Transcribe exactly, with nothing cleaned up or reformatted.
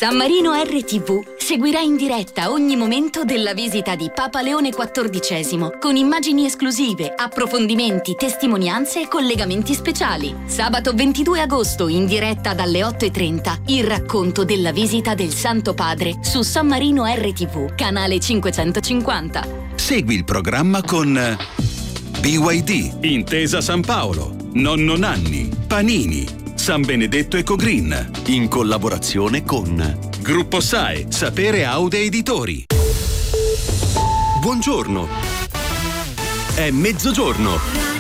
San Marino R T V seguirà in diretta ogni momento della visita di Papa Leone quattordicesimo con immagini esclusive, approfondimenti, testimonianze e collegamenti speciali. Sabato ventidue agosto in diretta dalle otto e trenta il racconto della visita del Santo Padre su San Marino R T V, canale cinquecentocinquanta. Segui il programma con B Y D, Intesa San Paolo, Nonno Nanni, Panini, San Benedetto Ecogreen, in collaborazione con Gruppo S A E, Sapere Aude Editori. Buongiorno. È mezzogiorno.